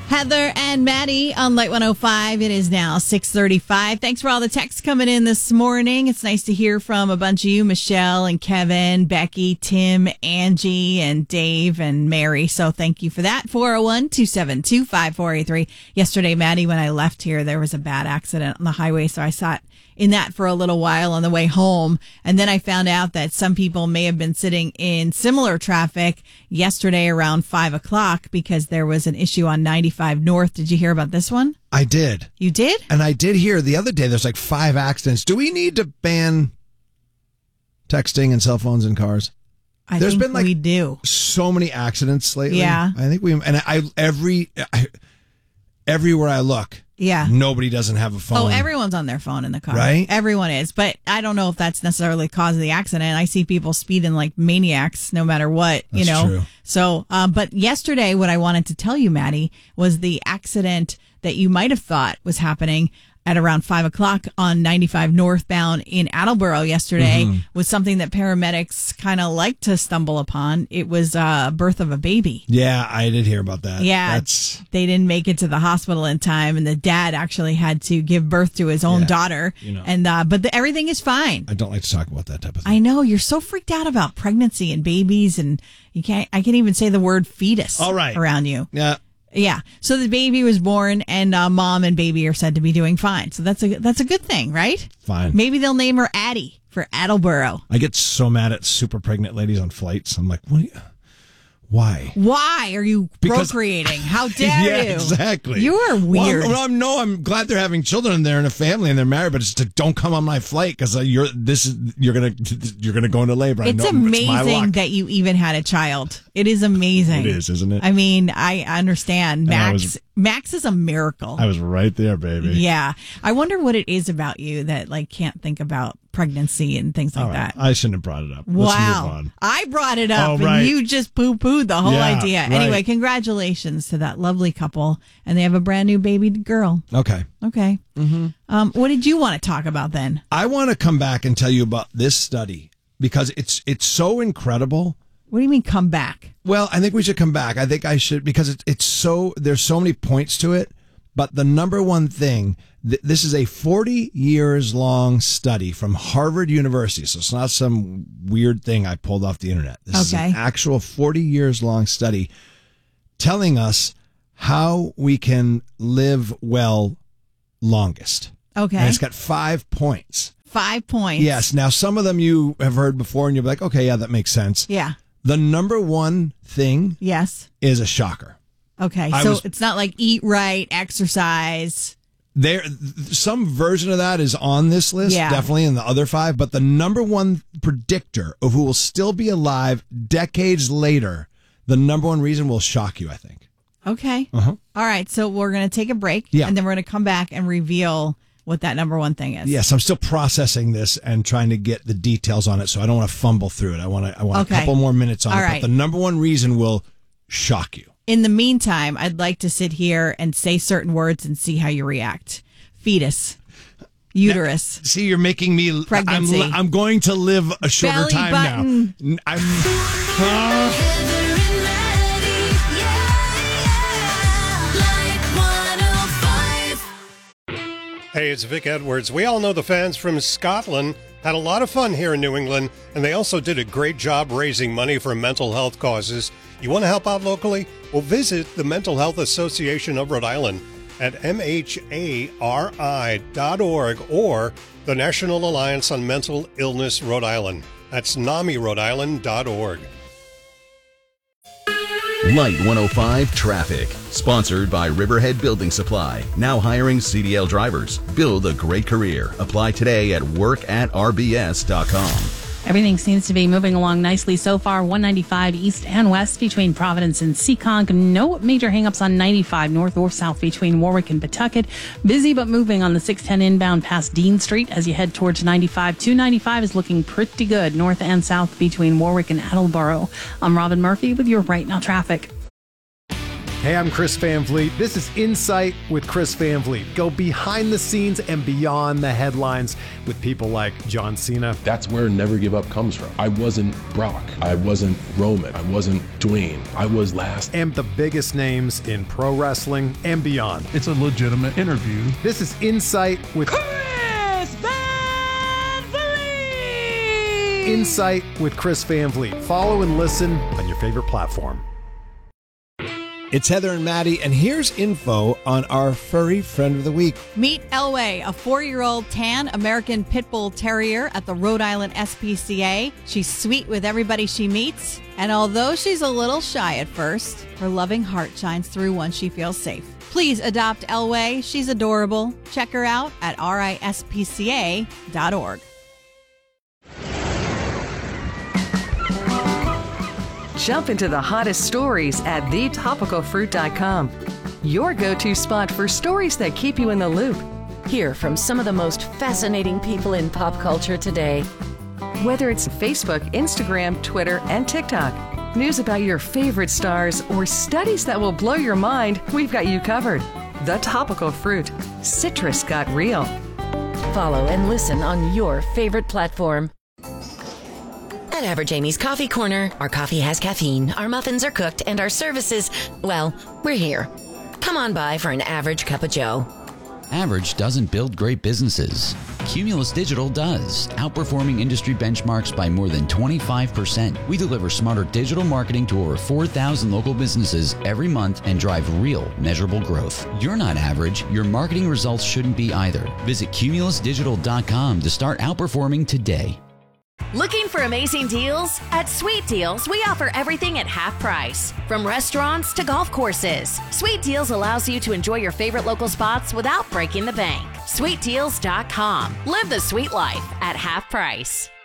Heather and Maddie on Light 105. It is now 6:35. Thanks for all the texts coming in this morning. It's nice to hear from a bunch of you, Michelle and Kevin, Becky, Tim, Angie, and Dave and Mary. So thank you for that. 401-272-5483. Yesterday, Maddie, when I left here, there was a bad accident on the highway. So I sat in that for a little while on the way home. And then I found out that some people may have been sitting in similar traffic yesterday around 5 o'clock because there was an issue on 95 North. Did you hear about this one? I did. You did? And I did hear the other day there's like 5 accidents. Do we need to ban texting and cell phones in cars? There's been like we do so many accidents lately. Yeah. I think everywhere I look. Yeah. Nobody doesn't have a phone. Oh, everyone's on their phone in the car. Right? Everyone is. But I don't know if that's necessarily the cause of the accident. I see people speeding like maniacs no matter what, That's true. So, but yesterday, what I wanted to tell you, Maddie, was the accident that you might have thought was happening at around 5 o'clock on 95 northbound in Attleboro yesterday was something that paramedics kind of like to stumble upon. It was birth of a baby. Yeah, I did hear about that. Yeah, they didn't make it to the hospital in time, and the dad actually had to give birth to his own daughter. And but everything is fine. I don't like to talk about that type of thing. I know you're so freaked out about pregnancy and babies, and you can't. I can't even say the word fetus. All right. Around you. Yeah. Yeah. So the baby was born, and mom and baby are said to be doing fine. So that's a good thing, right? Fine. Maybe they'll name her Addie for Attleboro. I get so mad at super pregnant ladies on flights. I'm like, why? Why are you procreating? How dare you? Yeah, exactly. You are weird. Well, I'm glad they're having children and they're in a family and they're married, but it's just don't come on my flight because you're gonna go into labor. It's amazing that you even had a child. It is amazing. It is, isn't it? I mean, I understand. Max is a miracle. I was right there, baby. Yeah. I wonder what it is about you that like can't think about pregnancy and things like that. I shouldn't have brought it up. Wow. Let's move on. I brought it up right. and you just poo-pooed the whole idea. Right. Anyway, congratulations to that lovely couple. And they have a brand new baby girl. Okay. Mm-hmm. What did you want to talk about then? I want to come back and tell you about this study because it's so incredible. What do you mean come back? Well, I think we should come back. I think I should because there's so many points to it. But the number one thing, this is a 40 years long study from Harvard University. So it's not some weird thing I pulled off the internet. This is an actual 40 years long study telling us how we can live well longest. Okay. And it's got 5 points. 5 points. Yes. Now, some of them you have heard before and you're like, okay, yeah, that makes sense. Yeah. The number one thing is a shocker. Okay. So it's not like eat right, exercise. Some version of that is on this list, definitely in the other 5. But the number one predictor of who will still be alive decades later, the number one reason will shock you, I think. Okay. All right. So we're going to take a break. Yeah. And then we're going to come back and reveal what that number one thing is. Yes, I'm still processing this and trying to get the details on it, so I don't want to fumble through it. I want a couple more minutes on it. Right. But the number one reason will shock you. In the meantime, I'd like to sit here and say certain words and see how you react. Fetus. Uterus. Now, see, you're making me... Pregnancy. I'm going to live a shorter belly time button. now. Hey, it's Vic Edwards. We all know the fans from Scotland had a lot of fun here in New England, and they also did a great job raising money for mental health causes. You want to help out locally? Well, visit the Mental Health Association of Rhode Island at mhari.org or the National Alliance on Mental Illness Rhode Island. That's NAMI-Rhode-Island.org. Light 105 Traffic. Sponsored by Riverhead Building Supply. Now hiring CDL drivers. Build a great career. Apply today at workatrbs.com. Everything seems to be moving along nicely so far. 195 east and west between Providence and Seekonk. No major hangups on 95 north or south between Warwick and Pawtucket. Busy but moving on the 610 inbound past Dean Street as you head towards 95. 295 is looking pretty good north and south between Warwick and Attleboro. I'm Robin Murphy with your Right Now Traffic. Hey, I'm Chris Van Vliet. This is Insight with Chris Van Vliet. Go behind the scenes and beyond the headlines with people like John Cena. That's where Never Give Up comes from. I wasn't Brock. I wasn't Roman. I wasn't Dwayne. I was last. And the biggest names in pro wrestling and beyond. It's a legitimate interview. This is Insight with Chris Van Vliet! Insight with Chris Van Vliet. Follow and listen on your favorite platform. It's Heather and Maddie, and here's info on our furry friend of the week. Meet Elway, a 4-year-old tan American Pit Bull Terrier at the Rhode Island SPCA. She's sweet with everybody she meets, and although she's a little shy at first, her loving heart shines through once she feels safe. Please adopt Elway. She's adorable. Check her out at rispca.org. Jump into the hottest stories at thetopicalfruit.com. Your go-to spot for stories that keep you in the loop. Hear from some of the most fascinating people in pop culture today. Whether it's Facebook, Instagram, Twitter, and TikTok, news about your favorite stars, or studies that will blow your mind, we've got you covered. The Topical Fruit. Citrus got real. Follow and listen on your favorite platform. At Average Amy's Coffee Corner, our coffee has caffeine, our muffins are cooked, and our services, well, we're here. Come on by for an average cup of joe. Average doesn't build great businesses. Cumulus Digital does, outperforming industry benchmarks by more than 25%. We deliver smarter digital marketing to over 4,000 local businesses every month and drive real, measurable growth. You're not average. Your marketing results shouldn't be either. Visit cumulusdigital.com to start outperforming today. Looking for amazing deals? At Sweet Deals, we offer everything at half price. From restaurants to golf courses, Sweet Deals allows you to enjoy your favorite local spots without breaking the bank. SweetDeals.com. Live the sweet life at half price.